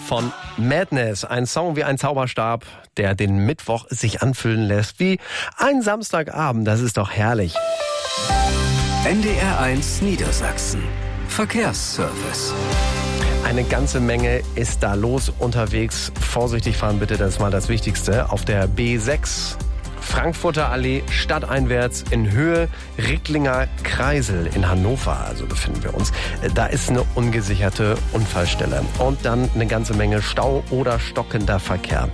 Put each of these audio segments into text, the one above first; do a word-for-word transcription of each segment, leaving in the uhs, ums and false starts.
von Madness. Ein Song wie ein Zauberstab, der den Mittwoch sich anfühlen lässt wie ein Samstagabend. Das ist doch herrlich. N D R eins Niedersachsen. Verkehrsservice. Eine ganze Menge ist da los unterwegs. Vorsichtig fahren bitte, das ist mal das Wichtigste. Auf der B sechs, Frankfurter Allee, stadteinwärts in Höhe Ricklinger Kreisel in Hannover, also befinden wir uns. Da ist eine ungesicherte Unfallstelle. Und dann eine ganze Menge Stau oder stockender Verkehr.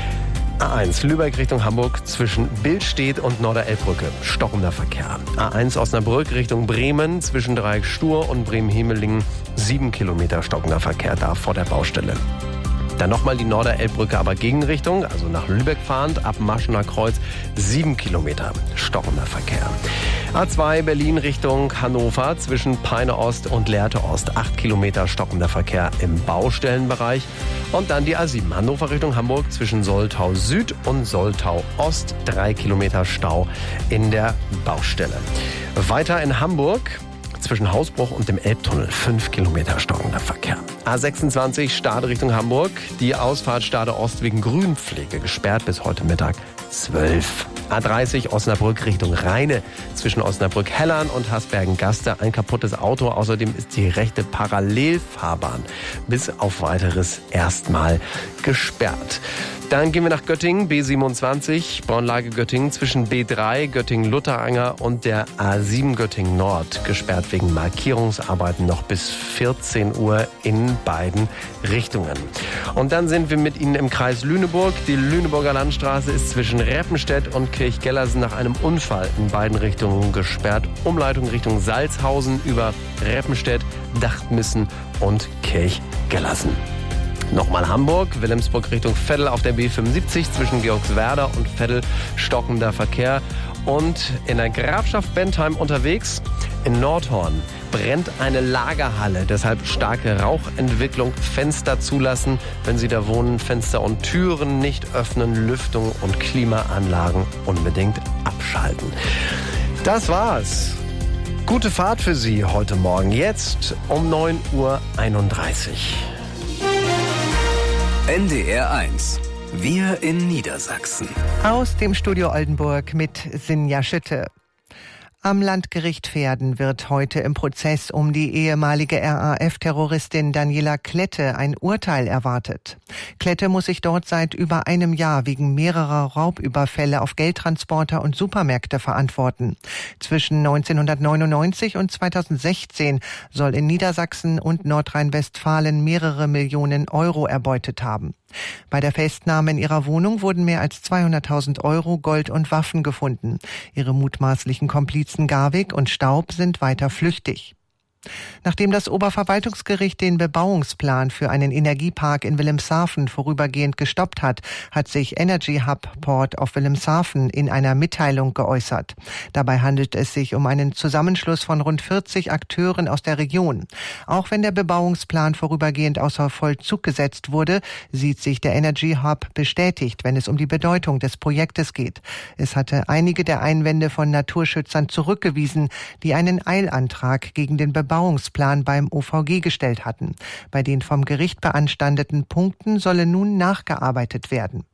A eins Lübeck Richtung Hamburg zwischen Billstedt und Norderelbbrücke. Stockender Verkehr. A eins Osnabrück Richtung Bremen zwischen Dreieck Stur und Bremen-Hemelingen. Sieben Kilometer stockender Verkehr da vor der Baustelle. Dann nochmal die Norderelbbrücke, aber Gegenrichtung, also nach Lübeck fahrend, ab Maschener Kreuz, sieben Kilometer stockender Verkehr. A zwei Berlin Richtung Hannover zwischen Peine Ost und Lehrte Ost, acht Kilometer stockender Verkehr im Baustellenbereich. Und dann die A sieben Hannover Richtung Hamburg zwischen Soltau Süd und Soltau Ost, drei Kilometer Stau in der Baustelle. Weiter in Hamburg zwischen Hausbruch und dem Elbtunnel, fünf Kilometer stockender Verkehr. A sechsundzwanzig Stade Richtung Hamburg, die Ausfahrt Stade Ost wegen Grünpflege gesperrt bis heute Mittag zwölf. A dreißig Osnabrück Richtung Rheine zwischen Osnabrück-Hellern und Hasbergen-Gaste ein kaputtes Auto. Außerdem ist die rechte Parallelfahrbahn bis auf weiteres erstmal gesperrt. Dann gehen wir nach Göttingen, B siebenundzwanzig, Braunlage Göttingen zwischen B drei, Göttingen-Lutteranger und der A sieben Göttingen Nord. Gesperrt wegen Markierungsarbeiten noch bis vierzehn Uhr in beiden Richtungen. Und dann sind wir mit Ihnen im Kreis Lüneburg. Die Lüneburger Landstraße ist zwischen Reppenstedt und Kirchgellersen nach einem Unfall in beiden Richtungen gesperrt. Umleitung Richtung Salzhausen über Reppenstedt, Dachtmissen und Kirchgellersen. Nochmal Hamburg, Wilhelmsburg Richtung Veddel auf der B fünfundsiebzig zwischen Georgswerda und Veddel stockender Verkehr. Und in der Grafschaft Bentheim unterwegs, in Nordhorn, brennt eine Lagerhalle. Deshalb starke Rauchentwicklung, Fenster zulassen, wenn Sie da wohnen, Fenster und Türen nicht öffnen, Lüftung und Klimaanlagen unbedingt abschalten. Das war's. Gute Fahrt für Sie heute Morgen, jetzt um neun Uhr einunddreißig. N D R eins. Wir in Niedersachsen. Aus dem Studio Oldenburg mit Sinja Schütte. Am Landgericht Verden wird heute im Prozess um die ehemalige R A F-Terroristin Daniela Klette ein Urteil erwartet. Klette muss sich dort seit über einem Jahr wegen mehrerer Raubüberfälle auf Geldtransporter und Supermärkte verantworten. Zwischen neunzehnhundertneunundneunzig und zweitausendsechzehn soll in Niedersachsen und Nordrhein-Westfalen mehrere Millionen Euro erbeutet haben. Bei der Festnahme in ihrer Wohnung wurden mehr als zweihunderttausend Euro, Gold und Waffen gefunden. Ihre mutmaßlichen Komplizen Garwig und Staub sind weiter flüchtig. Nachdem das Oberverwaltungsgericht den Bebauungsplan für einen Energiepark in Wilhelmshaven vorübergehend gestoppt hat, hat sich Energy Hub Port of Wilhelmshaven in einer Mitteilung geäußert. Dabei handelt es sich um einen Zusammenschluss von rund vierzig Akteuren aus der Region. Auch wenn der Bebauungsplan vorübergehend außer Vollzug gesetzt wurde, sieht sich der Energy Hub bestätigt, wenn es um die Bedeutung des Projektes geht. Es hatte einige der Einwände von Naturschützern zurückgewiesen, die einen Eilantrag gegen den Bebauungsplan Bebauungsplan beim O V G gestellt hatten. Bei den vom Gericht beanstandeten Punkten solle nun nachgearbeitet werden.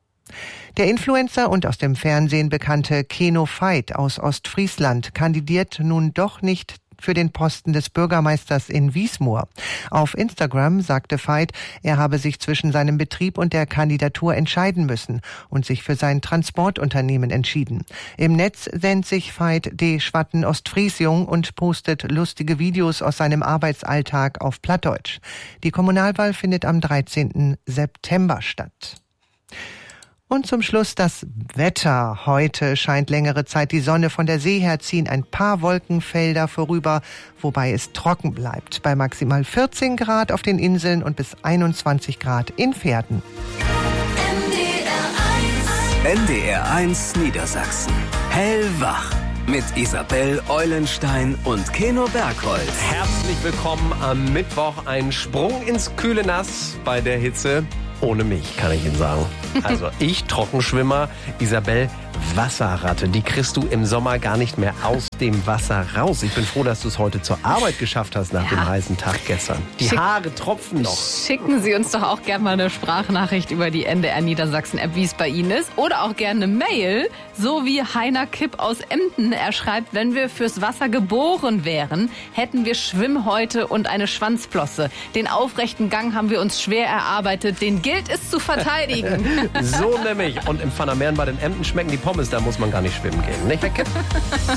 Der Influencer und aus dem Fernsehen bekannte Keno Veit aus Ostfriesland kandidiert nun doch nicht für den Posten des Bürgermeisters in Wiesmoor. Auf Instagram sagte Veit, er habe sich zwischen seinem Betrieb und der Kandidatur entscheiden müssen und sich für sein Transportunternehmen entschieden. Im Netz nennt sich Veit de Schwatten Ostfriesjung und postet lustige Videos aus seinem Arbeitsalltag auf Plattdeutsch. Die Kommunalwahl findet am dreizehnten September statt. Und zum Schluss das Wetter. Heute scheint längere Zeit die Sonne. Von der See her ziehen ein paar Wolkenfelder vorüber, wobei es trocken bleibt. Bei maximal vierzehn Grad auf den Inseln und bis einundzwanzig Grad in Verden. N D R eins Niedersachsen. Hellwach. Mit Isabel Eulenstein und Keno Bergholz. Herzlich willkommen am Mittwoch. Ein Sprung ins kühle Nass bei der Hitze. Ohne mich, kann ich Ihnen sagen. Also ich, Trockenschwimmer, Isabel, Wasserratte. Die kriegst du im Sommer gar nicht mehr aus dem Wasser raus. Ich bin froh, dass du es heute zur Arbeit geschafft hast nach ja. dem heißen Tag gestern. Die Schick, Haare tropfen noch. Schicken Sie uns doch auch gerne mal eine Sprachnachricht über die N D R Niedersachsen-App, wie es bei Ihnen ist. Oder auch gerne eine Mail, so wie Heiner Kipp aus Emden. Er schreibt, wenn wir fürs Wasser geboren wären, hätten wir Schwimmhäute und eine Schwanzflosse. Den aufrechten Gang haben wir uns schwer erarbeitet. Den gilt es zu verteidigen. So nämlich. Und im Pfannermeeren bei den Emden schmecken die Pommes, da muss man gar nicht schwimmen gehen. Nicht, Herr Kipp?